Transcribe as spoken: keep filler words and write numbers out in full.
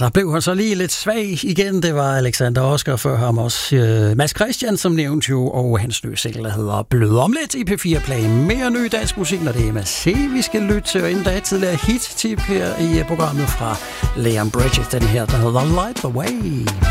der blev han så lige lidt svag igen. Det var Alexander Oscar før ham også. Øh, Mads Christian, som nævnte jo, og hans nye single, der hedder Blød om lidt i P fire Play. Mere ny dansk musik, når det er med C, vi skal lytte til. Og inden der er tidligere hit-tip her i programmet fra Leon Bridges, den her, der hedder Light the Way.